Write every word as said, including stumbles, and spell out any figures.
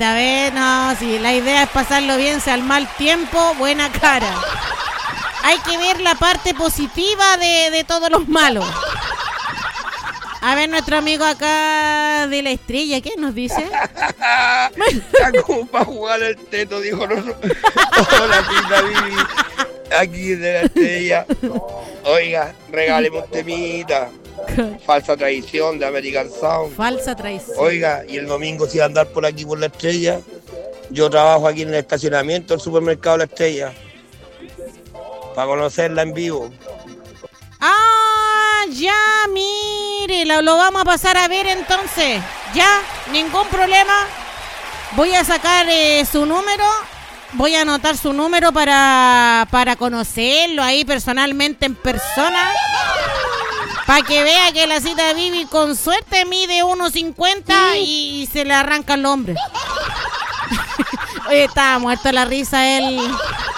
A ver, no, si la idea es pasarlo bien, sea al mal tiempo, buena cara. Hay que ver la parte positiva de, de todos los malos. A ver, nuestro amigo acá de la estrella, ¿qué nos dice? Está como para jugar el teto, dijo nosotros. Hola, tita Vivi. Aquí de la estrella. Oiga, regáleme un temita. Falsa traición de American Sound. Falsa traición. Oiga, y el domingo si va a andar por aquí por la estrella. Yo trabajo aquí en el estacionamiento del supermercado La Estrella. Para conocerla en vivo. Ah, ya, mire, lo, lo vamos a pasar a ver entonces. Ya, ningún problema. Voy a sacar eh, su número. Voy a anotar su número para, para conocerlo ahí personalmente en persona. Para que vea que la cita Vivi con suerte mide uno cincuenta y, y se le arranca el hombre. Oye, estaba muerto la risa él.